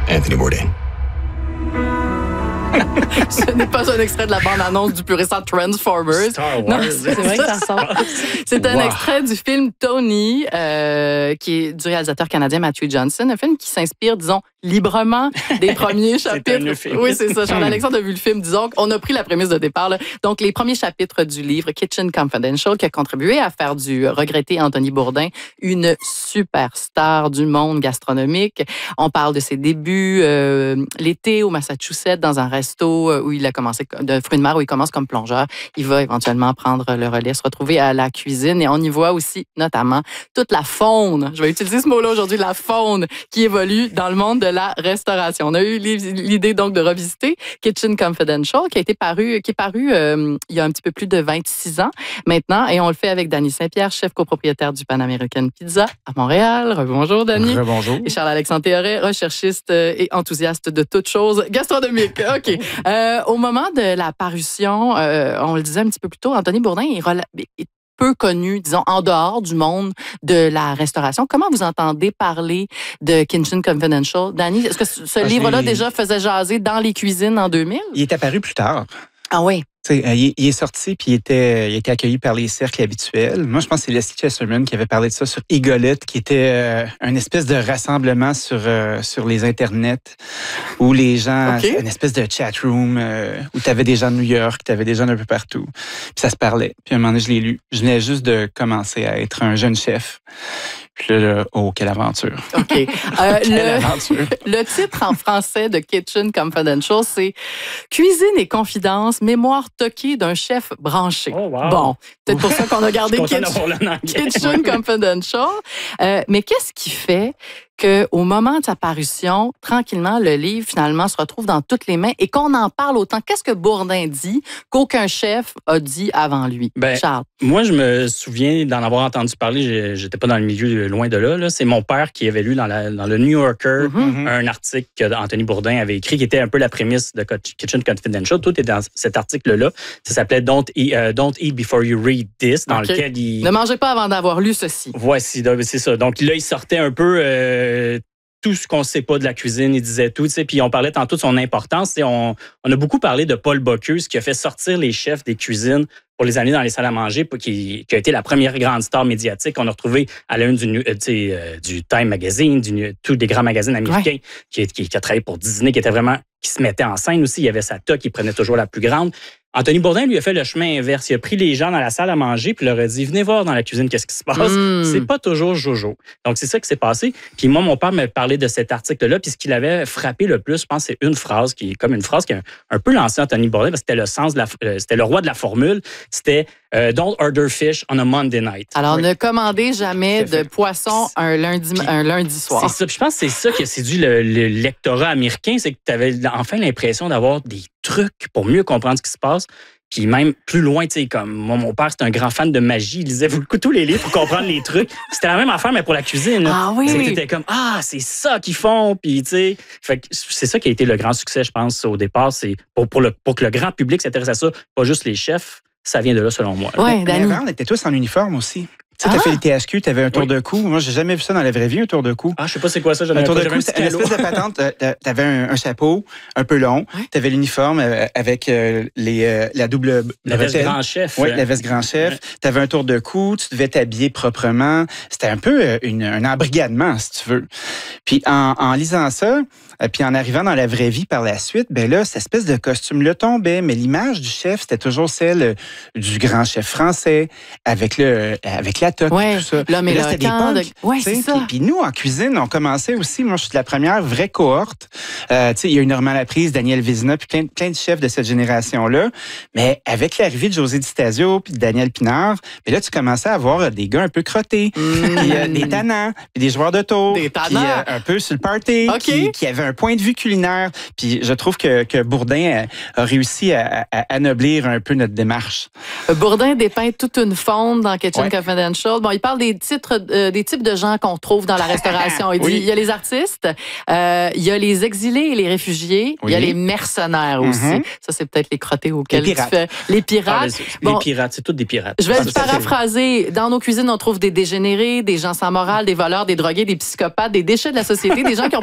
Anthony Bourdain. Ce n'est pas un extrait de la bande-annonce du plus récent Transformers. Star Wars. Non, c'est vrai que ça sort. C'est un extrait du film Tony, qui est du réalisateur canadien Matthew Johnson, un film qui s'inspire, disons, librement des premiers chapitres. Oui, c'est ça. Charles-Alexandre a vu le film. Disons qu'on a pris la prémisse de départ. Là. Donc, les premiers chapitres du livre Kitchen Confidential, qui a contribué à faire du regretté Anthony Bourdain une superstar du monde gastronomique. On parle de ses débuts l'été au Massachusetts dans un resto où il a commencé de fruits de mer où il commence comme plongeur. Il va éventuellement prendre le relais, se retrouver à la cuisine et on y voit aussi notamment toute la faune. Je vais utiliser ce mot-là aujourd'hui, la faune qui évolue dans le monde de la restauration. On a eu l'idée donc de revisiter Kitchen Confidential qui est paru il y a un petit peu plus de 26 ans maintenant et on le fait avec Dany Saint-Pierre, chef copropriétaire du Pan American Pizza à Montréal. Rebonjour Dany. Rebonjour. Et Charles-Alexandre Théoret, recherchiste et enthousiaste de toutes choses gastronomiques. OK. Au moment de la parution, on le disait un petit peu plus tôt, Anthony Bourdain est peu connu, disons, en dehors du monde de la restauration. Comment vous entendez parler de Kitchen Confidential? Dany, est-ce que ce livre-là déjà faisait jaser dans les cuisines en 2000? Il est apparu plus tard. Ah oui? Il est sorti puis il était accueilli par les cercles habituels. Moi, je pense que c'est Leslie Chesterman qui avait parlé de ça sur Egolet, qui était une espèce de rassemblement sur les internets où les gens, une espèce de chat room où tu avais des gens de New York, tu avais des gens d'un peu partout. Puis ça se parlait. Puis à un moment donné, je l'ai lu. Je venais juste de commencer à être un jeune chef. Puis là, oh, quelle aventure. OK. Le titre en français de Kitchen Confidential, c'est Cuisine et confidence, mémoire toquée d'un chef branché. Oh, wow. Bon, peut-être pour ça qu'on a gardé Kitchen Confidential. Mais qu'est-ce qui fait qu'au moment de sa parution, tranquillement, le livre, finalement, se retrouve dans toutes les mains et qu'on en parle autant? Qu'est-ce que Bourdain dit qu'aucun chef a dit avant lui? Charles? Moi, je me souviens d'en avoir entendu parler. J'étais pas dans le milieu loin de là. C'est mon père qui avait lu dans le New Yorker un article qu'Anthony Bourdain avait écrit qui était un peu la prémisse de Kitchen Confidential. Tout est dans cet article-là. Ça s'appelait Don't Eat Before You Read This, dans lequel il... Ne mangez pas avant d'avoir lu ceci. Voici, c'est ça. Donc là, il sortait un peu... tout ce qu'on ne sait pas de la cuisine, il disait tout. Puis on parlait tantôt de son importance. On a beaucoup parlé de Paul Bocuse qui a fait sortir les chefs des cuisines pour les amener dans les salles à manger, qui a été la première grande star médiatique qu'on a retrouvée à la une du Time Magazine, tous des grands magazines américains, qui a travaillé pour Disney, qui se mettait en scène aussi. Il y avait sa toque, il prenait toujours la plus grande. Anthony Bourdain, lui, a fait le chemin inverse. Il a pris les gens dans la salle à manger puis leur a dit « Venez voir dans la cuisine qu'est-ce qui se passe. » C'est pas toujours jojo. Donc, c'est ça qui s'est passé. Puis moi, mon père me parlait de cet article-là. Puis ce qui l'avait frappé le plus, je pense, c'est une phrase qui est comme une phrase qui a un peu lancé Anthony Bourdain, parce que c'était le sens c'était le roi de la formule. C'était Don't order fish on a Monday night. Alors, ne commandez jamais de poisson un lundi soir. C'est ça. Puis je pense que c'est ça qui a séduit le lectorat américain, c'est que tu avais enfin l'impression d'avoir des trucs pour mieux comprendre ce qui se passe. Puis même plus loin, tu sais, comme moi, mon père, c'était un grand fan de magie. Il lisait tous les livres pour comprendre les trucs. C'était la même affaire, mais pour la cuisine. Ah oui? C'était comme, c'est ça qu'ils font. Puis, tu sais, c'est ça qui a été le grand succès, je pense, au départ. C'est pour que le grand public s'intéresse à ça, pas juste les chefs. Ça vient de là, selon moi. Oui, Dany. Avant, on était tous en uniforme aussi. Tu sais, t'as fait les TSQ, t'avais un tour de cou. Moi, j'ai jamais vu ça dans la vraie vie, un tour de cou. Ah, je sais pas c'est quoi ça. Un tour de cou, c'était une espèce de patente. T'avais un chapeau un peu long. T'avais l'uniforme avec la double... La veste grand chef. Oui, la veste grand chef. T'avais un tour de cou, tu devais t'habiller proprement. C'était un peu un embrigadement, si tu veux. Puis en lisant ça, puis en arrivant dans la vraie vie par la suite, ben là, cette espèce de costume-là tombait, mais l'image du chef, c'était toujours celle du grand chef français avec la toque, tout ça. L'homme là, c'était des punks. Oui, c'est ça. Puis nous, en cuisine, on commençait aussi, moi, je suis de la première vraie cohorte. Tu sais, il y a eu Normand Laprise, Daniel Vézina, puis plein de chefs de cette génération-là. Mais avec l'arrivée de José Di Stasio, puis de Daniel Pinard, puis là, tu commençais à avoir des gars un peu crottés, puis des tannants, puis des joueurs de tour, puis un peu sur le party, qui avaient un point de vue culinaire. Puis je trouve que Bourdain a réussi à anoblir un peu notre démarche. Bourdain dépeint toute une faune dans Kitchen Confidential. Bon, il parle des types de gens qu'on trouve dans la restauration. Il dit, il y a les artistes, il y a les exilés et les réfugiés, il y a les mercenaires aussi. Ça, c'est peut-être les crottés auxquels tu fais. Les pirates. Les pirates, c'est tous des pirates. Je vais te paraphraser. Dans nos cuisines, on trouve des dégénérés, des gens sans morale, des voleurs, des drogués, des psychopathes, des déchets de la société, des gens qui n'ont